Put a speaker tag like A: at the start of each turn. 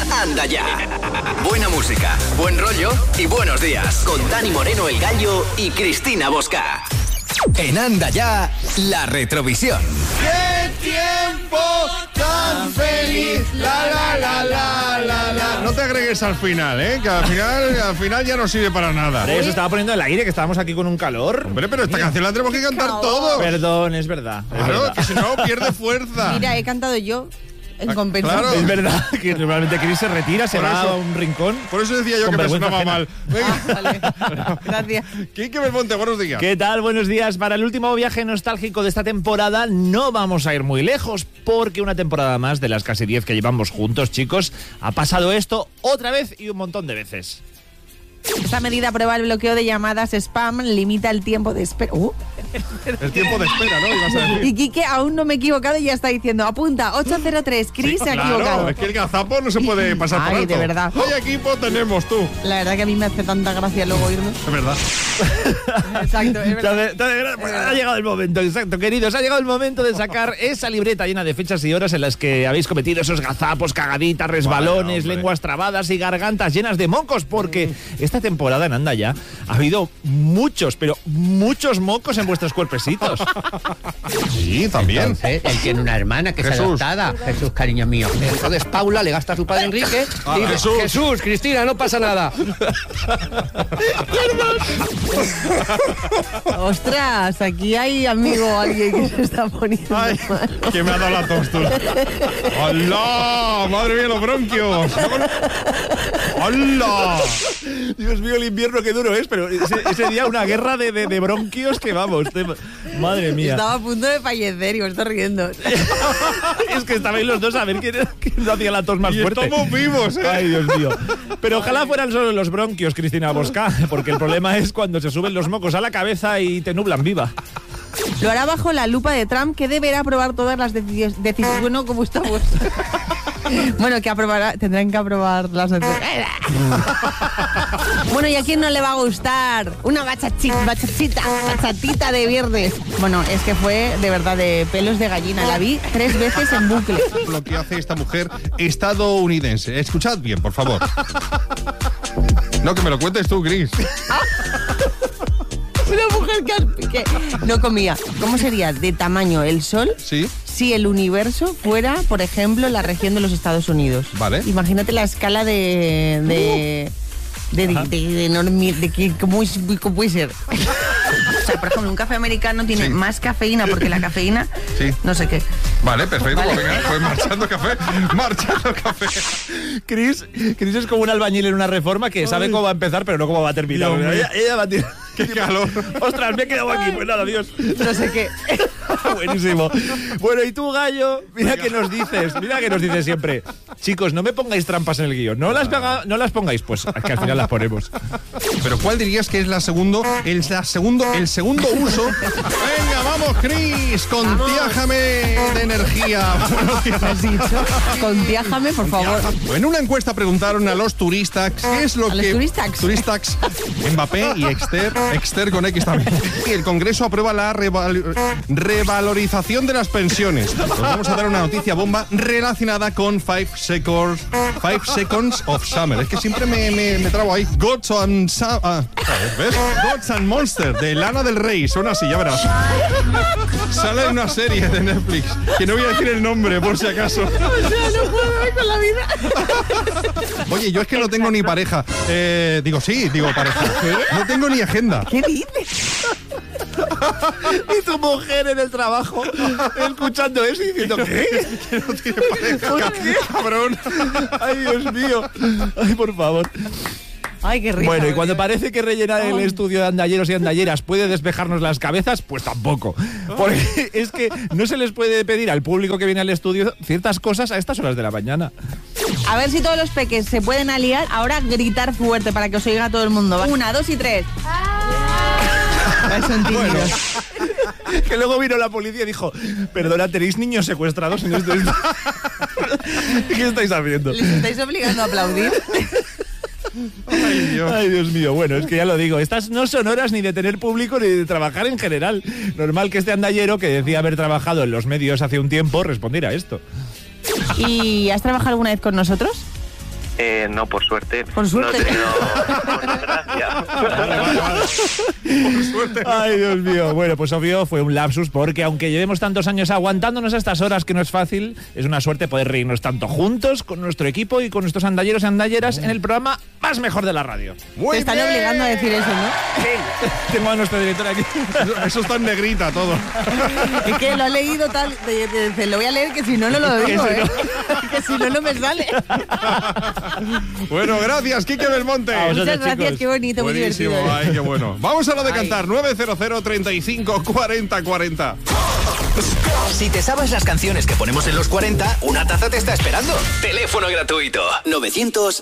A: Anda Ya. Buena música, buen rollo y buenos días. Con Dani Moreno, El Gallo y Cristina Bosca. En Anda Ya, la retrovisión.
B: ¡Qué tiempo tan feliz! La, la, la, la, la, la. No te agregues al final, que al final ya no sirve para nada.
C: Pero se estaba poniendo el aire, que estábamos aquí con un calor.
B: Hombre, pero esta canción la tenemos que cantar todos.
C: Perdón, es verdad.
B: Claro, que si no pierde fuerza.
D: Mira, he cantado yo. En compensación.
B: Claro.
C: Es verdad que normalmente Chris se retira, se va a un rincón.
B: Por eso decía yo que me sonaba mal. Venga.
D: Vale. Gracias.
B: Quique Belmonte, buenos días.
C: ¿Qué tal? Buenos días. Para el último viaje nostálgico de esta temporada no vamos a ir muy lejos, porque una temporada más de las casi 10 que llevamos juntos, chicos, ha pasado esto otra vez y un montón de veces.
D: Esta medida prueba el bloqueo de llamadas spam, limita el tiempo de espera.
B: El tiempo de espera, ¿no? Ibas a decir.
D: Y Quique aún no me he equivocado y ya está diciendo, apunta, 803, Chris se ha equivocado.
B: Claro, es que el gazapo no se puede pasar por
D: Ay,
B: alto.
D: de verdad.
B: ¿Qué equipo tenemos tú?
D: La verdad que a mí me hace tanta gracia luego irme.
B: Es verdad.
D: Exacto, es verdad.
C: Ha llegado el momento, exacto, queridos. Ha llegado el momento de sacar esa libreta llena de fechas y horas en las que habéis cometido esos gazapos, cagaditas, resbalones,
B: Vale,
C: lenguas trabadas y gargantas llenas de mocos, porque esta temporada en Anda Ya ha habido muchos, pero muchos mocos en vuestros cuerpecitos.
B: Sí, también.
E: Entonces, él tiene una hermana que es
B: Jesús.
E: adoptada. Jesús, cariño mío. Entonces Paula le gasta a su padre Enrique y dice,
B: Jesús.
E: Jesús, Cristina, no pasa nada.
D: Ostras, aquí hay amigo alguien que se está poniendo
B: Ay,
D: mal.
B: que me ha dado la tostura. ¡Hola! ¡Madre mía, los bronquios! ¡Hola!
C: Dios mío, el invierno qué duro es, pero ese día una guerra de bronquios que vamos. Madre mía.
D: Estaba a punto de fallecer y me estoy riendo.
C: Es que estabais los dos a ver quién hacía la tos más
B: Y
C: fuerte.
B: estamos vivos,
C: Ay, Dios mío. Pero ojalá fueran solo los bronquios, Cristina Bosca, porque el problema es cuando se suben los mocos a la cabeza y te nublan viva.
D: Lo hará bajo la lupa de Trump, que deberá aprobar todas las decisiones. Bueno, ¿cómo estamos? Bueno, que aprobará, tendrán que aprobar las decisiones. Bueno, ¿y a quién no le va a gustar? Una bachatita de viernes. Bueno, es que fue de verdad de pelos de gallina. La vi 3 veces en bucle.
B: Lo que hace esta mujer estadounidense. Escuchad bien, por favor. No, que me lo cuentes tú, Chris.
D: Una mujer que no comía. ¿Cómo sería de tamaño el sol?
B: Sí.
D: Si el universo fuera, por ejemplo, la región de los Estados Unidos.
B: Vale.
D: Imagínate la escala de cómo puede ser. O sea, por ejemplo, un café americano tiene
B: Sí.
D: más cafeína porque la cafeína,
B: Sí.
D: no sé qué.
B: Vale, perfecto.
D: Vale.
B: Pues venga, pues marchando café. Marchando café.
C: Chris es como un albañil en una reforma que sabe cómo va a empezar, pero no cómo va a terminar.
B: Dios mío.
C: Ella va a tirar.
B: Qué calor.
C: Ostras, me he quedado aquí. Pues nada, Dios.
D: No sé qué.
C: Buenísimo. Bueno, y tú, Gallo, mira qué nos dices siempre. Chicos, no me pongáis trampas en el guión. No las pongáis, pues que al final las ponemos.
B: Pero ¿cuál dirías que es el segundo uso? Venga, vamos, Chris, contiájame de energía.
D: ¿Has dicho? Contiájame, por favor.
B: En una encuesta preguntaron a los turistas qué es lo
D: ¿A los
B: que...
D: turistas?
B: Mbappé y Exter con X también. Y el Congreso aprueba la revalorización de las pensiones. Os vamos a dar una noticia bomba relacionada con 5 Seconds of Summer. Es que siempre me trabo ahí. Gods and ¿ves? Gods and Monsters de Lana del Rey. Suena así, ya verás. Sale en una serie de Netflix que no voy a decir el nombre por si acaso.
D: O sea, no puedo ver con la vida.
B: Oye, yo es que no tengo ni pareja. Digo pareja. No tengo ni agenda.
D: ¿Qué dices?
C: Y tu mujer en el trabajo escuchando eso y diciendo ¿qué?
B: Que no tiene pareja.
C: ¿Por qué?
B: Cabrón.
C: Ay, Dios mío. Ay, por favor.
D: Ay, qué risa.
C: Bueno, y cuando parece que rellenar el estudio de andalleros y andalleras puede despejarnos las cabezas, pues tampoco. Porque es que no se les puede pedir al público que viene al estudio ciertas cosas a estas horas de la mañana.
D: A ver si todos los peques se pueden aliar. Ahora gritar fuerte para que os oiga todo el mundo. 1, 2 y 3. Son tímidos.
C: Que luego vino la policía y dijo, perdona, ¿tenéis niños secuestrados en esto? ¿Qué estáis haciendo?
D: ¿Les estáis obligando a aplaudir?
B: Ay, Dios.
C: Ay, Dios mío, bueno, es que ya lo digo, estas no son horas ni de tener público ni de trabajar en general. Normal que este andallero, que decía haber trabajado en los medios hace un tiempo, respondiera a esto.
D: ¿Y has trabajado alguna vez con nosotros?
F: No, por suerte.
D: Por suerte.
F: No he tenido desgracia.
B: Por suerte.
C: Ay, Dios mío. Bueno, pues obvio fue un lapsus porque aunque llevemos tantos años aguantándonos a estas horas que no es fácil, es una suerte poder reírnos tanto juntos con nuestro equipo y con nuestros andalleros y andalleras en el programa más mejor de la radio.
B: Muy
D: Te están
B: bien.
D: obligando a decir eso, ¿no?
C: Sí. Tengo a nuestro director aquí.
B: Eso está en negrita todo.
D: Es que lo ha leído tal, te lo voy a leer que si no, no lo digo, ¿eh? Que si no, no me sale.
B: Bueno, gracias, Quique Belmonte.
C: A vosotros,
D: Muchas gracias,
C: chicos.
D: qué bonito, muy
B: Buenísimo,
D: divertido.
B: ay, qué bueno. Vamos a lo de
D: Ay.
B: cantar. 900 35 40 40.
A: Si te sabes las canciones que ponemos en los 40, una taza te está esperando. Teléfono gratuito 900